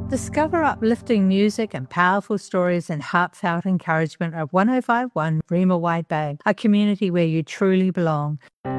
Discover uplifting music and powerful stories and heartfelt encouragement at 1051 Bremer White Bay, a community where you truly belong.